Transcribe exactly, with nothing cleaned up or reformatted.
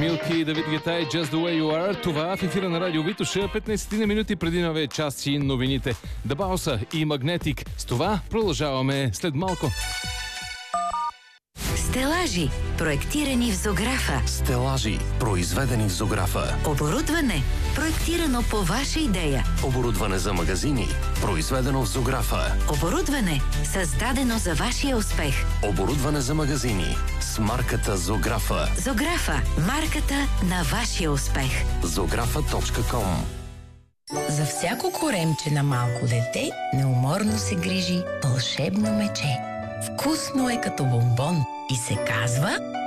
Милки и Давид Гетай, Just the way you are. Това в ефира на Радио Витоша, петнайсет минути преди новия час и новините. Дабауса и Магнетик. С това продължаваме след малко. Стелажи, проектирани в Зографа. Стелажи, произведени в Зографа. Оборудване, проектирано по ваша идея. Оборудване за магазини, произведено в Зографа. Оборудване, създадено за вашия успех. Оборудване за магазини с марката Зографа. Зографа, марката на вашия успех. зографа точка ком. За всяко коремче на малко дете неуморно се грижи вълшебно мече. Вкусно е като бомбон и се казва